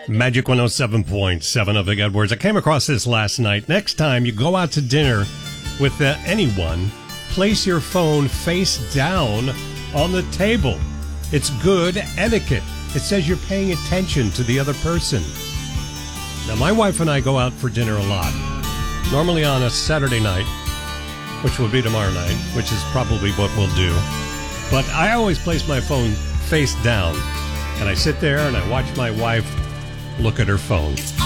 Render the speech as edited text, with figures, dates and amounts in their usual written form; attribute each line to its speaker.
Speaker 1: Magic 107.7 of the Edwards. I came across this last night. Next time you go out to dinner with anyone, place your phone face down on the table. It's good etiquette. It says you're paying attention to the other person. Now, my wife and I go out for dinner a lot. Normally on a Saturday night, which will be tomorrow night, which is probably what we'll do. But I always place my phone face down, and I sit there and I watch my wife look at her phone.